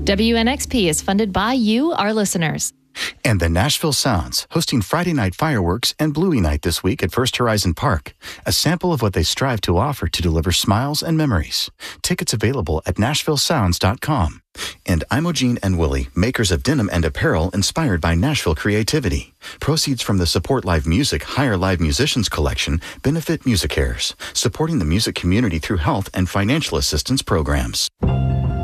WNXP is funded by you, our listeners. And the Nashville Sounds, hosting Friday Night Fireworks and Bluey Night this week at First Horizon Park. A sample of what they strive to offer to deliver smiles and memories. Tickets available at NashvilleSounds.com. And Imogene and Willie, makers of denim and apparel inspired by Nashville creativity. Proceeds from the Support Live Music Hire Live Musicians collection benefit MusiCares, supporting the music community through health and financial assistance programs.